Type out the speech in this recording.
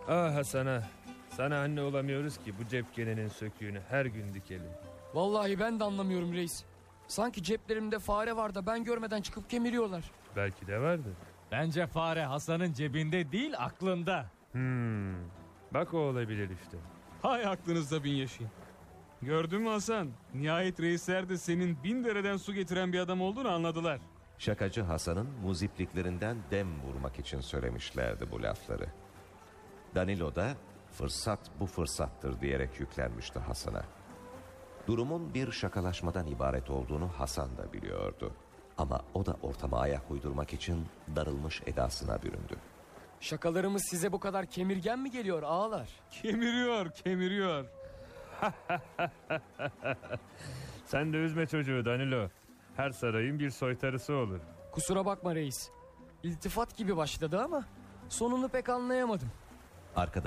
Ah Hasan'a. Sana anne olamıyoruz ki bu cepkenenin söküğünü her gün dikelim. Vallahi ben de anlamıyorum reis. Sanki ceplerimde fare var da ben görmeden çıkıp kemiriyorlar. Belki de vardır. Bence fare Hasan'ın cebinde değil, aklında. Bak o olabilir işte. Hay aklınızda bin yaşayın. Gördün mü Hasan? Nihayet reisler de senin 1000 dereden su getiren bir adam olduğunu anladılar. Şakacı Hasan'ın muzipliklerinden dem vurmak için söylemişlerdi bu lafları. Danilo da fırsat bu fırsattır diyerek yüklenmişti Hasan'a. Durumun bir şakalaşmadan ibaret olduğunu Hasan da biliyordu. Ama o da ortama ayak uydurmak için darılmış edasına büründü. Şakalarımız size bu kadar kemirgen mi geliyor ağalar? Kemiriyor. Sen de üzme çocuğu Danilo. Her sarayın bir soytarısı olur. Kusura bakma reis. İltifat gibi başladı ama sonunu pek anlayamadım. Arkada